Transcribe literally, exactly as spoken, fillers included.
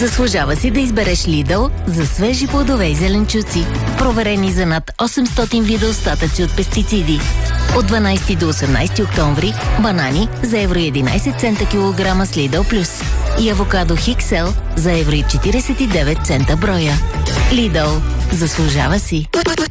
Заслужава си да избереш Lidl за свежи плодове и зеленчуци, проверени за над осемстотин вида остатъци от пестициди. От дванайсети до осемнайсети октомври банани за евро и единайсет цента килограма с Lidl Plus и авокадо Хиксел за евро и четирийсет и девет цента броя. Lidl. Заслужава си.